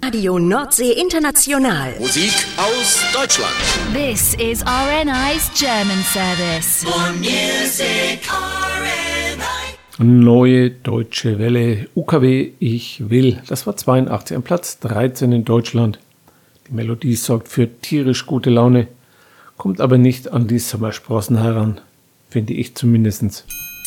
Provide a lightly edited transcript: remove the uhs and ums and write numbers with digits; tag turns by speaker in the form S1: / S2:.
S1: Radio Nordsee International.
S2: Musik aus Deutschland.
S3: This is RNI's German service.
S4: For music, RNI.
S5: Neue Deutsche Welle, UKW, ich will. Das war 82 am Platz 13 in Deutschland. Die Melodie sorgt für tierisch gute Laune, kommt aber nicht an die Sommersprossen heran, finde ich zumindest.